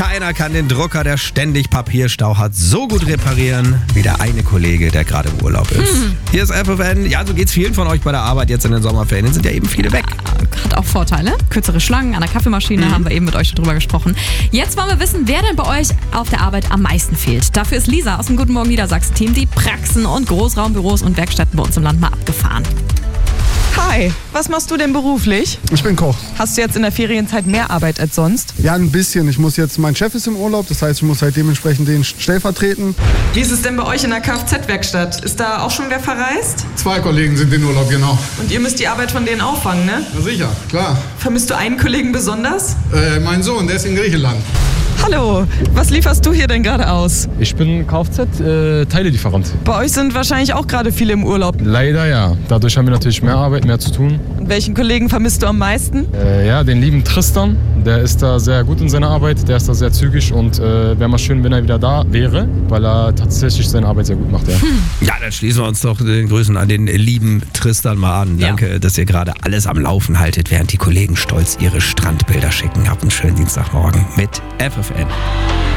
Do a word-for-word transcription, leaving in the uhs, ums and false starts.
Keiner kann den Drucker, der ständig Papierstau hat, so gut reparieren wie der eine Kollege, der gerade im Urlaub ist. Hm. Hier ist F F N. Ja, so geht's vielen von euch bei der Arbeit jetzt in den Sommerferien. Sind ja eben viele weg. Hat auch Vorteile. Kürzere Schlangen an der Kaffeemaschine, mhm. haben wir eben mit euch schon drüber gesprochen. Jetzt wollen wir wissen, wer denn bei euch auf der Arbeit am meisten fehlt. Dafür ist Lisa aus dem Guten Morgen Niedersachsen-Team die Praxen und Großraumbüros und Werkstätten bei uns im Land mal abgefahren. Hi, was machst du denn beruflich? Ich bin Koch. Hast du jetzt in der Ferienzeit mehr Arbeit als sonst? Ja, ein bisschen. Ich muss jetzt, mein Chef ist im Urlaub, das heißt, ich muss halt dementsprechend den stellvertreten. Wie ist es denn bei euch in der Kfz-Werkstatt? Ist da auch schon wer verreist? Zwei Kollegen sind in Urlaub, genau. Und ihr müsst die Arbeit von denen auffangen, ne? Na sicher, klar. Vermisst du einen Kollegen besonders? Äh, mein Sohn, der ist in Griechenland. Hallo, was lieferst du hier denn gerade aus? Ich bin Kfz-Teilelieferant. Äh, bei euch sind wahrscheinlich auch gerade viele im Urlaub. Leider ja. Dadurch haben wir natürlich mehr Arbeit, mehr zu tun. Und welchen Kollegen vermisst du am meisten? Äh, ja, den lieben Tristan. Der ist da sehr gut in seiner Arbeit, der ist da sehr zügig und äh, wäre mal schön, wenn er wieder da wäre, weil er tatsächlich seine Arbeit sehr gut macht. Ja, hm. ja dann schließen wir uns doch den Grüßen an den lieben Tristan mal an. Danke, ja. dass ihr gerade alles am Laufen haltet, während die Kollegen stolz ihre Strandbilder schicken. Habt einen schönen Dienstagmorgen mit F F N.